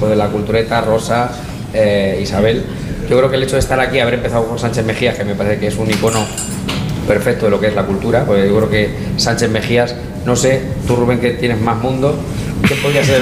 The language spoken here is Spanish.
equipo de la Cultureta, Rosa, Isabel. Yo creo que el hecho de estar aquí, haber empezado con Sánchez Mejías, que me parece que es un icono perfecto de lo que es la cultura, porque yo creo que Sánchez Mejías, no sé, tú Rubén que tienes más mundo, ¿qué podría ser